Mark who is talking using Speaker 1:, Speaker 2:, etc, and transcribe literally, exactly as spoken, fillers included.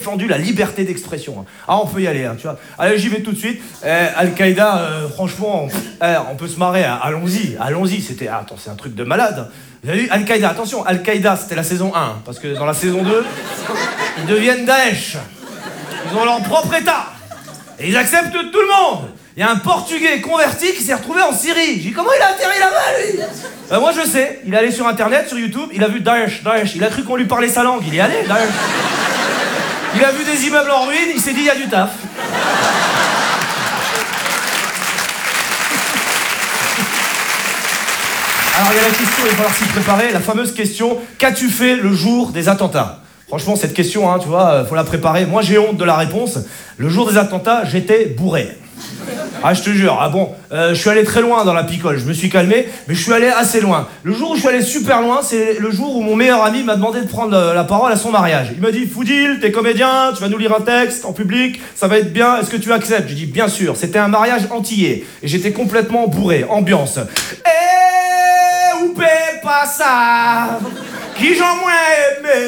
Speaker 1: défendu la liberté d'expression. Ah, on peut y aller, hein, tu vois. Allez, j'y vais tout de suite. Eh, Al-Qaïda, euh, franchement, on, eh, on peut se marrer. Allons-y, allons-y. C'était, ah, attends, c'est un truc de malade. Vous avez vu Al-Qaïda, attention, Al-Qaïda, c'était la saison un, parce que dans la saison deux, ils deviennent Daesh. Ils ont leur propre état. Et ils acceptent tout le monde. Il y a un Portugais converti qui s'est retrouvé en Syrie. J'ai dit, comment il a atterri là-bas, lui euh, Moi, je sais. Il est allé sur Internet, sur YouTube, il a vu Daesh, Daesh. Il a cru qu'on lui parlait sa langue. Il y est allé, Daesh. Il a vu des immeubles en ruine, il s'est dit, il y a du taf. Alors, il y a la question, il va falloir s'y préparer, la fameuse question, qu'as-tu fait le jour des attentats ? Franchement, cette question, hein, tu vois, faut la préparer. Moi, j'ai honte de la réponse. Le jour des attentats, j'étais bourré. Ah, je te jure, ah bon, euh, je suis allé très loin dans la picole, je me suis calmé, mais je suis allé assez loin. Le jour où je suis allé super loin, c'est le jour où mon meilleur ami m'a demandé de prendre la, la parole à son mariage. Il m'a dit, Foudil, t'es comédien, tu vas nous lire un texte en public, ça va être bien, est-ce que tu acceptes ? J'ai dit, bien sûr, c'était un mariage antillais, et j'étais complètement bourré, ambiance. Eh, où peut pas ça, qui j'en moins aimé ?